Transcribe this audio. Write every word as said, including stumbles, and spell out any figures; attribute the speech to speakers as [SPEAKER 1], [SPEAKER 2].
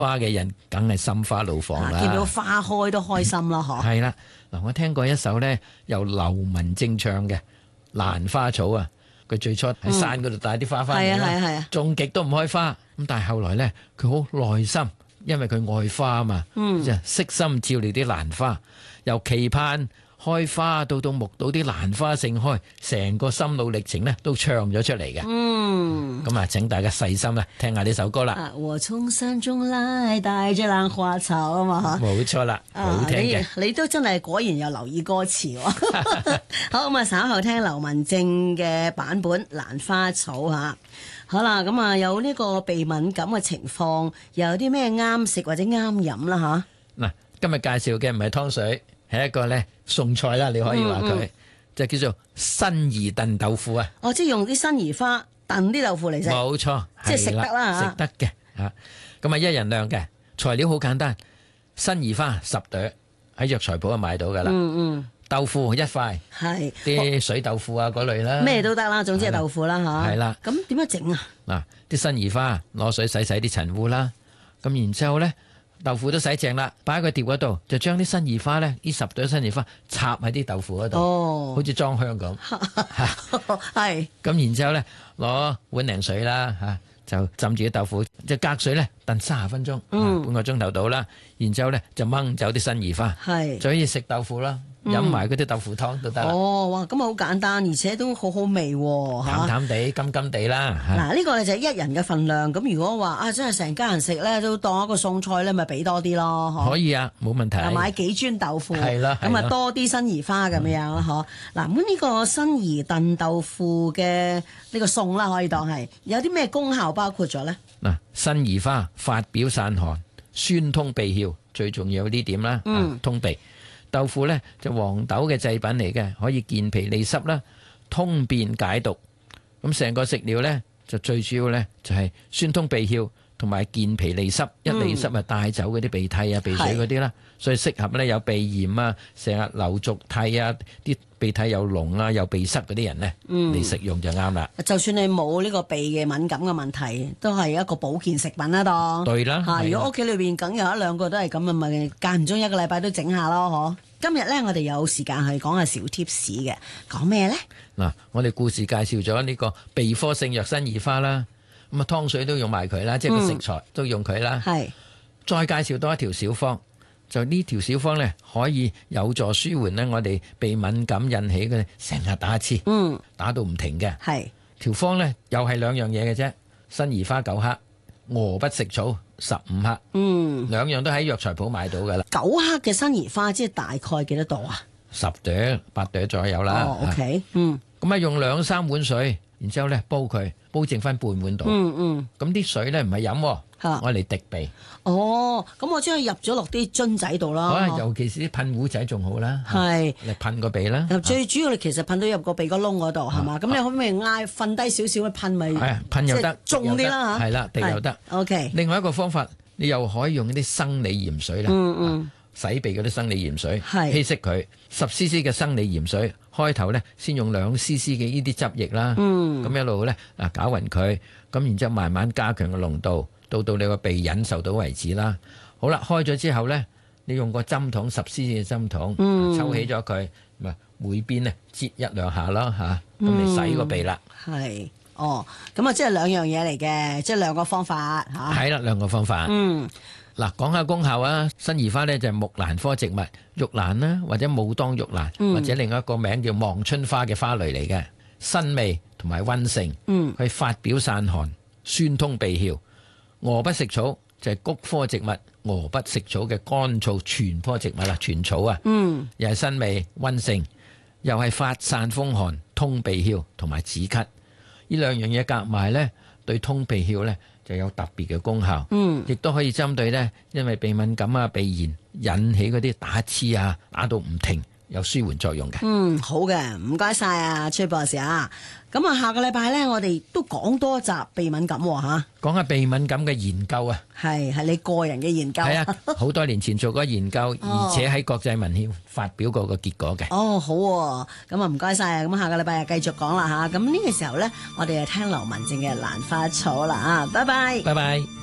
[SPEAKER 1] 花嘅人梗係心花怒放啦，
[SPEAKER 2] 見到花開都開心啦，嗬。
[SPEAKER 1] 係啦，嗱，我聽過一首咧由劉文正唱嘅《蘭花草》啊，佢最初喺山嗰度帶啲花翻嚟啦，
[SPEAKER 2] 係啊係啊係啊，
[SPEAKER 1] 種極都唔開花，咁但係後來咧佢好耐心，因為佢愛花啊嘛，
[SPEAKER 2] 嗯，
[SPEAKER 1] 就悉心照料啲蘭花，由期盼開花到到目睹啲蘭花盛開，成個心路歷程咧都唱咗出嚟嘅。
[SPEAKER 2] 嗯，
[SPEAKER 1] 咁啊，請大家細心咧聽下呢首歌啦。
[SPEAKER 2] 啊，我從山中來，帶着蘭花草啊嘛，嚇。
[SPEAKER 1] 冇錯啦，好聽嘅。
[SPEAKER 2] 啊，你你都真係果然有留意歌詞喎。好，咁啊，稍後聽劉文正嘅版本《蘭花草》嚇。好啦，咁啊有呢個鼻敏感嘅情況，又有啲咩啱食或者啱飲啦嚇？
[SPEAKER 1] 嗱，今日介紹嘅唔係湯水，係一個咧餸菜啦，你可以話佢、嗯嗯、就叫做辛夷燉豆腐啊。
[SPEAKER 2] 哦，即係用啲辛夷花燉啲豆腐嚟食。冇
[SPEAKER 1] 錯，
[SPEAKER 2] 即係食得啦嚇。
[SPEAKER 1] 食得嘅嚇。咁啊一人量嘅材料好簡單，辛夷花十朵喺藥材鋪就買到㗎啦。嗯嗯。豆腐一塊，係啲水豆腐啊嗰類啦，
[SPEAKER 2] 咩都得啦，總之係豆腐啦嚇。
[SPEAKER 1] 係啦，
[SPEAKER 2] 咁點樣整啊？
[SPEAKER 1] 嗱，啲辛夷花攞水洗洗啲塵污啦，咁然之後咧，豆腐都洗淨啦，擺喺個碟嗰度，就將啲辛夷花咧，呢十朵辛夷花插喺啲豆腐嗰度，哦，好似裝香咁。
[SPEAKER 2] 係。
[SPEAKER 1] 咁然之後咧，攞碗涼水啦嚇，就浸住啲豆腐，就隔水咧燉三十分鐘，嗯，半個鐘頭到啦。然之後咧就掹走啲辛夷花，係，就可以食豆腐啦。飲埋嗰啲豆腐湯都得啦。
[SPEAKER 2] 哦，哇，咁啊好簡單，而且都好好味喎，
[SPEAKER 1] 淡淡地、甘甘地啦。
[SPEAKER 2] 嗱，呢個就係一人嘅份量。咁如果話啊，真係成家人食咧，都當一個餸菜咧，咪俾多啲咯。
[SPEAKER 1] 可以啊，冇問題。
[SPEAKER 2] 買幾磚豆腐，
[SPEAKER 1] 係啦，
[SPEAKER 2] 咁啊多啲辛夷花咁樣啦，嗬。嗱，咁呢個辛夷燉豆腐嘅呢個餸啦，可以當係有啲咩功效包括咗咧？嗱，
[SPEAKER 1] 辛夷花發表散寒、酸通鼻竅，最重要呢點啦，嗯，通鼻。豆腐咧就黃豆嘅製品嚟嘅，可以健脾利濕啦，通便解毒。咁成個食療咧就最主要咧就係酸通鼻竅同埋健脾利濕，一利濕啊帶走嗰啲鼻涕啊鼻水嗰啲啦，所以適合咧有鼻炎啊、成日流濁涕啊、啲鼻涕又濃啊又鼻塞嗰啲人咧嚟食用就啱啦。
[SPEAKER 2] 就算你冇呢個鼻嘅敏感嘅問題，都係一個保健食品啦，當
[SPEAKER 1] 對啦。
[SPEAKER 2] 嚇，如果屋企裏邊梗有一兩個都係咁啊，咪間唔中一個禮拜都整下咯，嗬。今日咧，我哋有時間去講下小貼士嘅，講咩咧？
[SPEAKER 1] 嗱，我哋故事介紹咗呢個鼻科聖藥辛夷花啦，咁啊湯水都用埋佢啦，即係個食材都用佢啦。係、嗯，再介紹多一條小方，就呢條小方咧可以有助舒緩咧我哋鼻敏感引起嘅成日打一次，嗯，打到唔停嘅。係條方咧又係兩樣嘢嘅啫，辛夷花九克，鵝不食草十五克，嗯，兩樣都喺藥材鋪買到噶啦。
[SPEAKER 2] 九克嘅辛夷花即係大概幾多度啊？
[SPEAKER 1] 十朵八朵左右啦。
[SPEAKER 2] 哦 ，OK， 嗯，
[SPEAKER 1] 咁啊用兩三碗水，然之後咧煲佢，煲剩翻半碗度。嗯嗯，咁啲水咧唔係飲，我嚟滴鼻。
[SPEAKER 2] 哦，咁我將佢入咗落啲樽仔度啦。
[SPEAKER 1] 好啊，尤其是啲噴壺仔仲好啦。係嚟噴個鼻啦。
[SPEAKER 2] 最主要你其實噴到入個鼻哥窿嗰度係嘛？咁你可唔可以嗌瞓低少少去噴咪？係啊，噴又得，
[SPEAKER 1] 重啲啦嚇。係啦，滴又得。
[SPEAKER 2] OK。
[SPEAKER 1] 另外一個方法，你又可以用啲生理鹽水啦。嗯嗯。洗鼻嗰啲生理鹽水，稀釋佢十 C C 嘅生理鹽水，開頭咧先用兩 C C 嘅呢啲汁液啦。嗯。咁一路咧嗱攪勻佢，咁然之後慢慢加強個濃度。到到你個鼻忍受到為止啦。好啦，開咗之後咧，你用個針筒十 C C 嘅針筒，嗯、抽起咗佢，咪每邊咧擠一兩下咯嚇，咁、啊、你洗個鼻啦。係、嗯，哦，咁啊，即係兩樣嘢嚟嘅，即係兩個方法嚇。係啦，兩個方法。嗯，嗱，講下功效啊。辛夷花咧就係木蘭科植物，玉蘭啦，或者武當玉蘭，嗯、或者另外一個名叫望春花嘅花類嚟嘅，辛味同埋溫性，嗯，去發表散寒、酸通鼻竅。鵝不食草就係菊科植物，鵝不食草嘅乾燥全科植物啦，全草啊，嗯，又係辛味溫性，又係發散風寒、通鼻竅同埋止咳，呢兩樣嘢夾埋咧，對通鼻竅咧就有特別嘅功效，嗯，亦都可以針對咧，因為鼻敏感啊、鼻炎引起嗰啲打黐啊，打到唔停，有舒緩作用嘅。嗯，好嘅，唔該晒啊，崔博士啊。咁啊，下個禮拜咧，我哋都講多一集鼻敏感喎嚇。講下鼻敏感嘅研究啊。係係你個人嘅研究。係啊，好多年前做過研究，而且喺國際文獻發表過個結果嘅。哦，好喎，咁啊唔該晒啊。咁下個禮拜就繼續講啦嚇。咁呢個時候咧，我哋就聽劉文正嘅蘭花草啦啊，拜拜。拜拜。